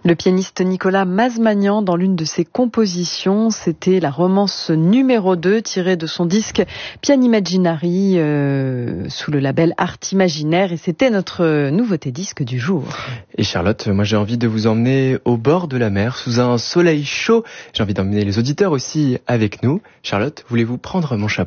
Le pianiste Nicolas Mazmanian, dans l'une de ses compositions, c'était la romance numéro 2 tirée de son disque Pianimaginary sous le label Art Imaginaire, et c'était notre nouveauté disque du jour. Et Charlotte, moi j'ai envie de vous emmener au bord de la mer, sous un soleil chaud. J'ai envie d'emmener les auditeurs aussi avec nous. Charlotte, voulez-vous prendre mon chapeau ?